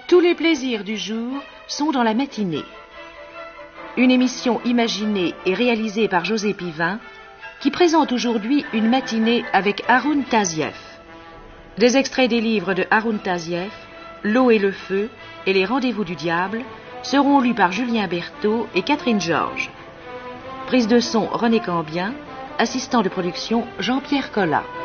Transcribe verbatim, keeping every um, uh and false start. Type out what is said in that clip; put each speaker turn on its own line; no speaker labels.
Tous les plaisirs du jour sont dans la matinée. Une émission imaginée et réalisée par José Pivin qui présente aujourd'hui une matinée avec Haroun Tazieff. Des extraits des livres de Haroun Tazieff, L'eau et le feu et Les rendez-vous du diable seront lus par Julien Berthaud et Catherine Georges. Prise de son René Cambien, assistant de production Jean-Pierre Collat.